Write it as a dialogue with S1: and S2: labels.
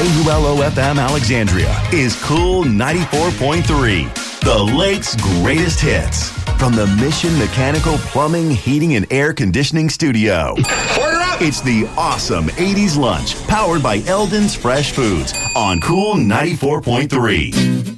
S1: KULO-FM Alexandria is Cool 94.3, the Lake's greatest hits. From the Mission Mechanical Plumbing, Heating, and Air Conditioning Studio. Order up! It's the awesome 80s lunch, powered by Eldon's Fresh Foods on Cool 94.3.